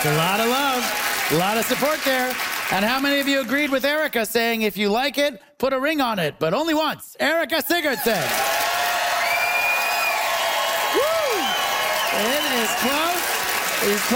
It's a lot of love, a lot of support there. And how many of you agreed with Erica saying, if you like it, put a ring on it, but only once? Erica Sigurdsson. Woo! It is close. It is close.